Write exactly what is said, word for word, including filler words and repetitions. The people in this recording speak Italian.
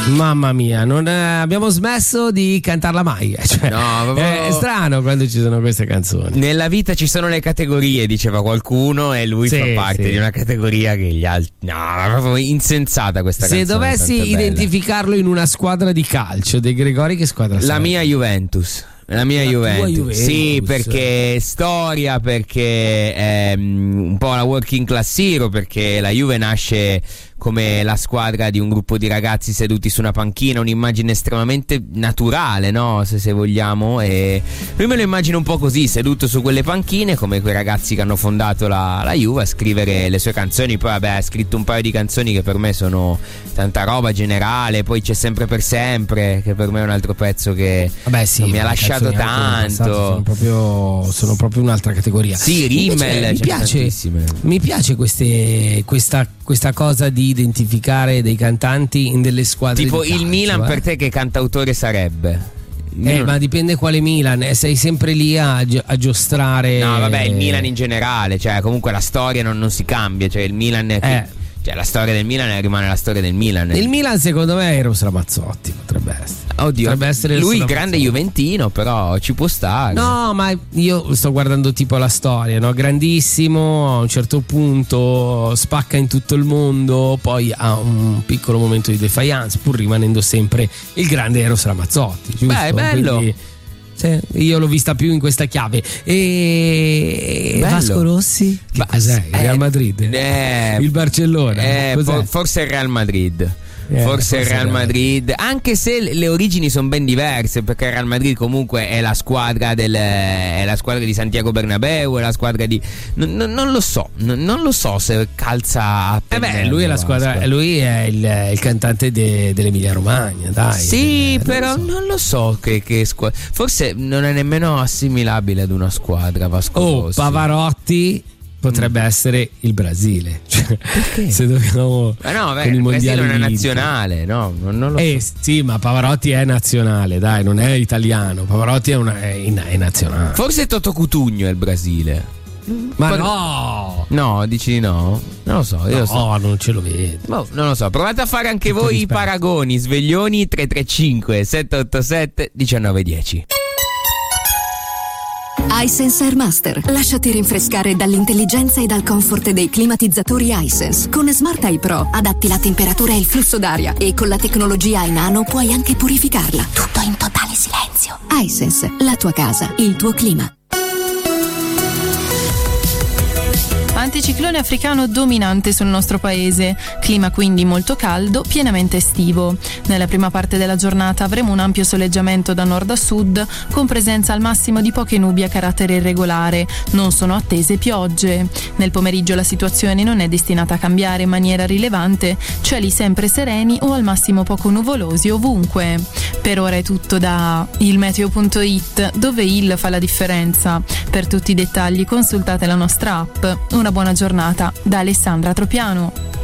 Mamma mia, non eh, abbiamo smesso di cantarla mai. Cioè, no, proprio... è strano quando ci sono queste canzoni. Nella vita ci sono le categorie, diceva qualcuno, e lui sì, fa parte sì. di una categoria che gli altri. No, è proprio insensata questa Se canzone. Se dovessi identificarlo in una squadra di calcio, De Gregori, che squadra sei? La mia Juventus. La mia la Juventus. Juventus, sì, perché storia, perché è un po' la working class hero, perché la Juve nasce come la squadra di un gruppo di ragazzi seduti su una panchina, un'immagine estremamente naturale, no? Se, se vogliamo, e lui me lo immagino un po' così, seduto su quelle panchine come quei ragazzi che hanno fondato la, la Juve, a scrivere le sue canzoni. Poi vabbè, ha scritto un paio di canzoni che per me sono tanta roba generale, poi c'è Sempre per Sempre, che per me è un altro pezzo che vabbè, sì, mi ha lasciato tanto. Sono proprio, sono proprio un'altra categoria. Sì, Rimmel, mi piace, mi piace queste, questa, questa cosa di identificare dei cantanti in delle squadre tipo di calcio, il Milan eh. per te che cantautore sarebbe? Eh, ma dipende quale Milan, sei sempre lì a, a giostrare. No, vabbè, il Milan in generale, cioè comunque la storia non, non si cambia, cioè il Milan è che, eh. cioè la storia del Milan rimane la storia del Milan. Il Milan secondo me è Eros Ramazzotti, potrebbe essere. Oddio, potrebbe essere lui grande juventino, però ci può stare. No, ma io sto guardando tipo la storia, no? Grandissimo, a un certo punto spacca in tutto il mondo, poi ha un piccolo momento di defiance, pur rimanendo sempre il grande Eros Ramazzotti, giusto? Beh, è bello. Quindi, sì, io l'ho vista più in questa chiave. E bello. Vasco Rossi? Che Ma, cos'è? Il Real Madrid? Eh, il Barcellona? Eh, forse il Real Madrid. Eh, forse il Real Madrid, anche se le origini sono ben diverse, perché il Real Madrid comunque è la squadra del è la squadra di Santiago Bernabéu, è la squadra di non, non, non lo so, non, non lo so se calza a eh beh, lui è la squadra, lui è il, il cantante de, dell'Emilia Romagna, dai. Sì, eh, però non lo so, non lo so che, che squadra, forse non è nemmeno assimilabile ad una squadra. Vasco Oh, Rossi. Pavarotti potrebbe essere il Brasile, cioè, se dobbiamo ma no, beh, con il Brasile non è vinti. nazionale, no, non, non lo eh so. sì, ma Pavarotti è nazionale, dai, non è italiano. Pavarotti è, una, è, è nazionale. Forse Toto Cutugno è il Brasile. Ma Poi, no, no, dici di no? Non lo so, io no, lo so. non ce lo vedo. Boh, non lo so, provate a fare anche Tutto voi rispetto. i paragoni. Sveglioni tre tre cinque sette otto sette uno nove uno zero. iSense Airmaster. Lasciati rinfrescare dall'intelligenza e dal comfort dei climatizzatori iSense. Con Smart Eye Pro adatti la temperatura e il flusso d'aria e con la tecnologia iNano puoi anche purificarla. Tutto in totale silenzio. iSense, la tua casa, il tuo clima. Anticiclone africano dominante sul nostro paese, clima quindi molto caldo, pienamente estivo. Nella prima parte della giornata avremo un ampio soleggiamento da nord a sud, con presenza al massimo di poche nubi a carattere irregolare. Non sono attese piogge. Nel pomeriggio la situazione non è destinata a cambiare in maniera rilevante, cieli sempre sereni o al massimo poco nuvolosi ovunque. Per ora è tutto da il meteo punto it, dove il fa la differenza. Per tutti i dettagli consultate la nostra app. Una buona giornata da Alessandra Tropiano.